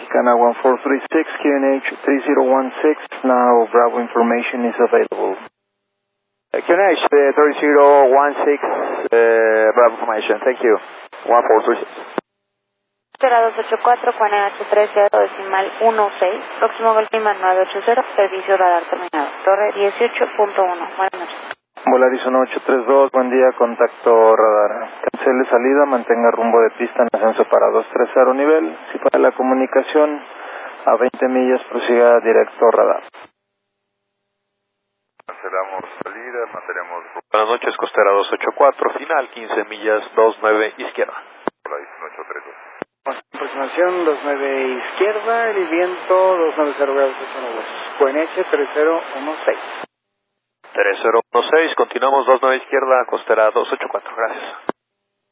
Scana 1436, QNH 3016, now Bravo information is available. QNH 3016, Bravo information, thank you. 1436. Costera 284, QNH 30.16, próximo gol Lima 980, servicio radar terminado. Torre 18.1, buenas noches. Volaris 1832, buen día, contacto radar. Cancele salida, mantenga rumbo de pista en ascenso para 230 nivel. Si para la comunicación a 20 millas, prosiga directo radar. Cancelamos salida, mantenemos... Buenas noches, Costera 284, final 15 millas, 29 izquierda. Volaris 1832. Aproximación 29 izquierda, el viento 290 grados de zona west. QNH 3016. 3016, continuamos 29 izquierda, Costera 284, gracias.